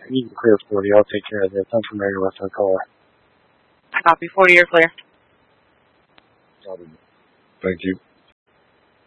You can clear 40. I'll take care of this. I'm familiar with the caller. Copy. 40, you're clear. Thank you.